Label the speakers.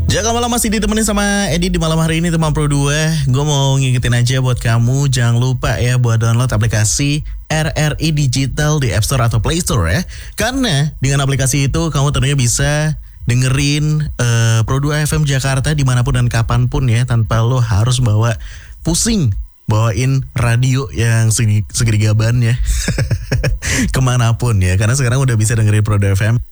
Speaker 1: Jangan malam masih ditemenin sama Edi di malam hari ini teman Pro 2. Gue mau ngingetin aja buat kamu, jangan lupa ya buat download aplikasi RRI Digital di App Store atau Play Store ya. Karena dengan aplikasi itu kamu tentunya bisa dengerin Pro 2 FM Jakarta dimanapun dan kapanpun ya, tanpa lo harus pusing bawain radio yang segede gaban ya kemanapun ya. Karena sekarang udah bisa dengerin Pro 2 FM.